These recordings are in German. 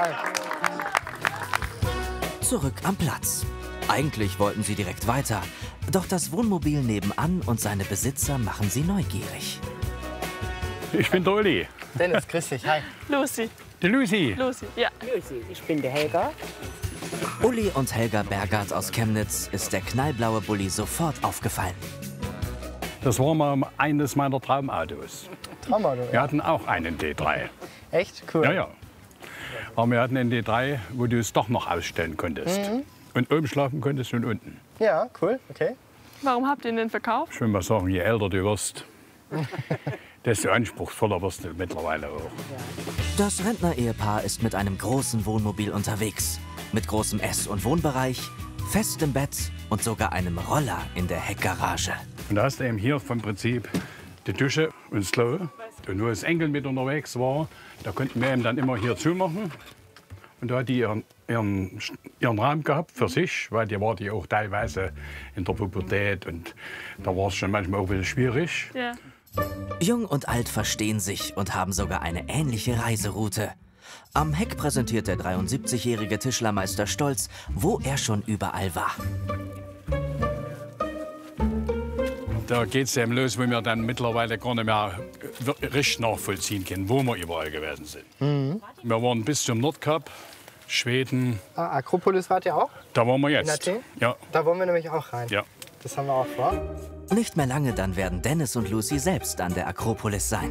geil. Zurück am Platz. Eigentlich wollten sie direkt weiter. Doch das Wohnmobil nebenan und seine Besitzer machen sie neugierig. Ich bin der Uli. Dennis, grüß dich. Hi. Lucy. Die Lucy. Lucy, ja. Lucy, ich bin der Helga. Uli und Helga Bergert aus Chemnitz ist der knallblaue Bulli sofort aufgefallen. Das war mal eines meiner Traumautos. Traumauto, Wir ja. hatten auch einen D3. Echt? Cool. Ja, ja. Aber wir hatten einen D3, wo du es doch noch ausstellen konntest. Und oben schlafen konntest und unten. Ja, cool, okay. Warum habt ihr ihn denn verkauft? Ich will mal sagen, je älter du wirst, desto anspruchsvoller wirst du mittlerweile auch. Das Rentner-Ehepaar ist mit einem großen Wohnmobil unterwegs. Mit großem Ess- und Wohnbereich, festem Bett und sogar einem Roller in der Heckgarage. Und da hast du eben hier vom Prinzip die Dusche und das Klo. Und wo das Enkel mit unterwegs war, da konnten wir eben dann immer hier zumachen. Und da hat die ihren Raum gehabt für sich, weil die war die auch teilweise in der Pubertät. Und da war es schon manchmal auch ein bisschen schwierig. Ja. Jung und alt verstehen sich und haben sogar eine ähnliche Reiseroute. Am Heck präsentiert der 73-jährige Tischlermeister stolz, wo er schon überall war. Da geht es eben los, wo wir dann mittlerweile gar nicht mehr richtig nachvollziehen können, wo wir überall gewesen sind. Wir waren bis zum Nordkap, Schweden. Ah, Akropolis wart ihr auch? Da waren wir In jetzt. Athen? Ja, Da wollen wir nämlich auch rein. ja. Das haben wir auch vor. Nicht mehr lange, dann werden Dennis und Lucy selbst an der Akropolis sein.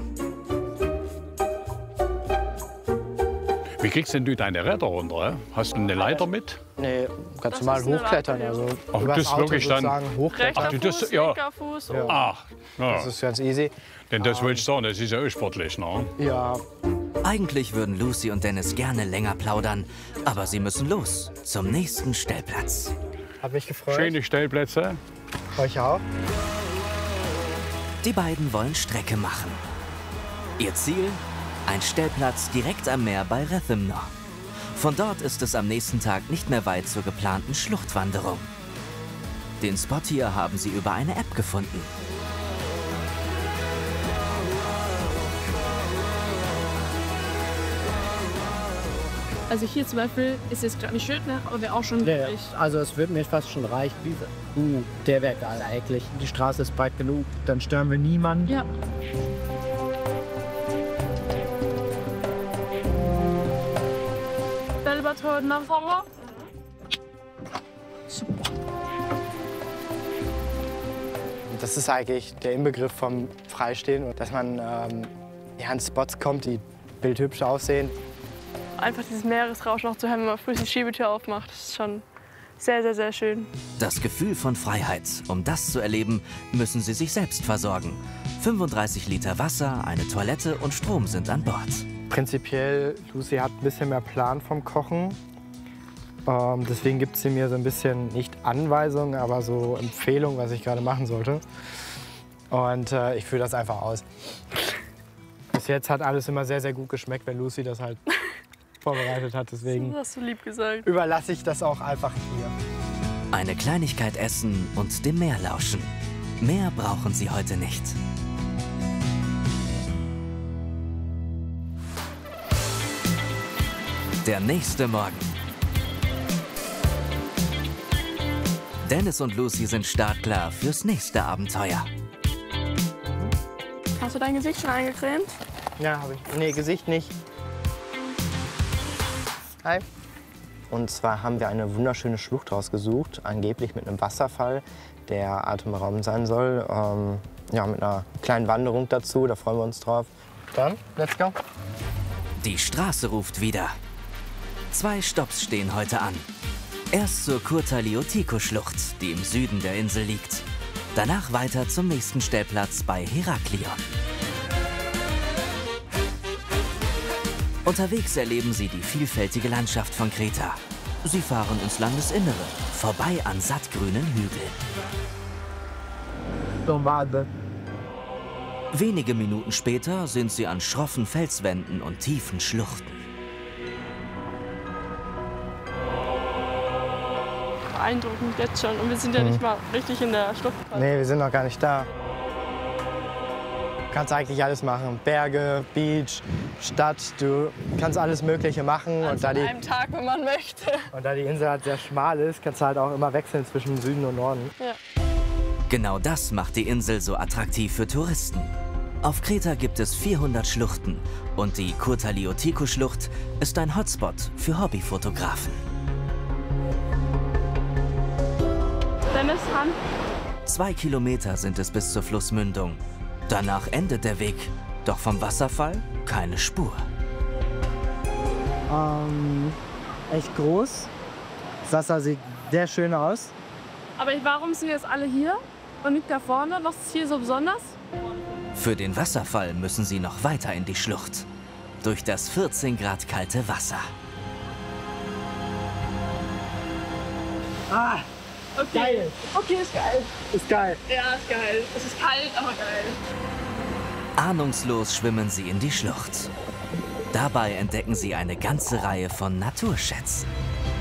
Wie kriegst denn du deine Räder runter? Hast du eine Leiter mit? Nee, ganz Das normal ist eine hochklettern. Leiter, Also Ach, übers das ist Auto wirklich dann- sozusagen hochklettern. Rechter Ach, du, das- Fuß, ja. linker Fuß. Ja. Ach, ja. Das ist ganz easy. Denn das wollte ich sagen, das ist ja auch sportlich. Ne? Ja, Eigentlich würden Lucy und Dennis gerne länger plaudern, aber sie müssen los zum nächsten Stellplatz. hab mich gefreut. Schöne Stellplätze. Euch auch. Die beiden wollen Strecke machen. Ihr Ziel? Ein Stellplatz direkt am Meer bei Rethymno. Von dort ist es am nächsten Tag nicht mehr weit zur geplanten Schluchtwanderung. Den Spot hier haben sie über eine App gefunden. Also hier zum Beispiel ist jetzt gerade nicht schön, ne? Aber wäre auch schon Ja, wirklich. also es wird mir fast schon reichen. Der wäre geil eigentlich. Die Straße ist breit genug, dann stören wir niemanden. Ja. Bällebad heute nach Sommer. Das ist eigentlich der Inbegriff vom Freistehen, dass man ja, an Spots kommt, die bildhübsch aussehen. Einfach dieses Meeresrauschen noch zu hören, wenn man früh die Schiebetür aufmacht. Das ist schon sehr, sehr, sehr schön. Das Gefühl von Freiheit. Um das zu erleben, müssen sie sich selbst versorgen. 35 Liter Wasser, eine Toilette und Strom sind an Bord. Prinzipiell, Lucy hat ein bisschen mehr Plan vom Kochen. Deswegen gibt sie mir so ein bisschen, nicht Anweisungen, aber so Empfehlungen, was ich gerade machen sollte. Und ich führe das einfach aus. Bis jetzt hat alles immer sehr, sehr gut geschmeckt, wenn Lucy das halt vorbereitet hat. Deswegen Das hast du lieb gesagt. überlasse ich das auch einfach hier. Eine Kleinigkeit essen und dem Meer lauschen. Mehr brauchen sie heute nicht. Der nächste Morgen. Dennis und Lucy sind startklar fürs nächste Abenteuer. Hast du dein Gesicht schon eingecremt? Ja, habe ich. Nee, Gesicht nicht. Hi. Und zwar haben wir eine wunderschöne Schlucht rausgesucht, angeblich mit einem Wasserfall, der atemberaubend sein soll. Ja, mit einer kleinen Wanderung dazu, da freuen wir uns drauf. Dann, let's go. Die Straße ruft wieder. 2 Stopps stehen heute an. Erst zur Kurta-Liotiko-Schlucht, die im Süden der Insel liegt. Danach weiter zum nächsten Stellplatz bei Heraklion. Unterwegs erleben sie die vielfältige Landschaft von Kreta. Sie fahren ins Landesinnere, vorbei an sattgrünen Hügeln. Wenige Minuten später sind sie an schroffen Felswänden und tiefen Schluchten. Beeindruckend jetzt schon. Und wir sind ja nicht mal richtig in der Schlucht. Nee, wir sind noch gar nicht da. kannst eigentlich alles machen. Berge, Beach, Stadt, du kannst alles Mögliche machen. Also an einem Tag, wenn man möchte. Und da die Insel halt sehr schmal ist, kannst du halt auch immer wechseln zwischen Süden und Norden. Ja. Genau das macht die Insel so attraktiv für Touristen. Auf Kreta gibt es 400 Schluchten und die Kurta-Liotiko-Schlucht ist ein Hotspot für Hobbyfotografen. Dennis, Hand. 2 Kilometer sind es bis zur Flussmündung. Danach endet der Weg, doch vom Wasserfall keine Spur. Echt groß. Das Wasser sieht sehr schön aus. Aber warum sind wir jetzt alle hier und nicht da vorne? Was ist hier so besonders? Für den Wasserfall müssen sie noch weiter in die Schlucht. Durch das 14 Grad kalte Wasser. Ah, Okay. geil. Okay, ist geil. Ist geil. Ja, ist geil. Es ist kalt, aber geil. Ahnungslos schwimmen sie in die Schlucht. Dabei entdecken sie eine ganze Reihe von Naturschätzen.